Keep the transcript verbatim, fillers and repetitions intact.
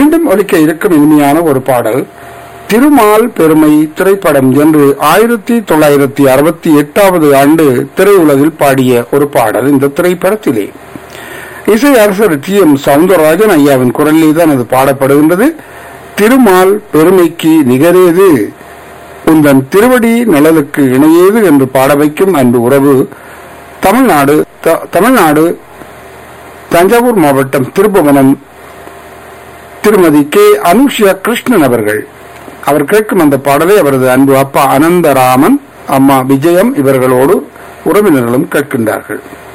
மீண்டும் ஒலிக்க இருக்கும் இனிமையான ஒரு பாடல் திருமால் பெருமை திரைப்படம் என்று ஆயிரத்தி தொள்ளாயிரத்தி அறுபத்தி எட்டாவது ஆண்டு திரையுலகில் பாடிய ஒரு பாடல். இந்த திரைப்படத்திலே இசை அரசர் டி எம் சவுந்தரராஜன் ஐயாவின் குரலிலே தான் அது பாடப்படுகின்றது. திருமால் பெருமைக்கு நிகரேது, உந்தன் திருவடி நிழலுக்கு இணையேது என்று பாட வைக்கும் அன்பு உறவு தமிழ்நாடு தமிழ்நாடு தஞ்சாவூர் மாவட்டம் திருப்புவனம் திருமதி கே அனுஷியா கிருஷ்ணன் அவர்கள். அவர் கேட்கும் அந்த பாடலை அவரது அன்பு அப்பா அனந்தராமன், அம்மா விஜயம் இவர்களோடு உறவினர்களும் கேட்கின்றார்கள்.